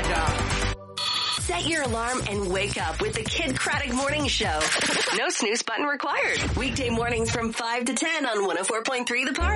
Set your alarm and wake up with the Kid Craddock Morning Show. No snooze button required. Weekday mornings from 5 to 10 on 104.3 The Party.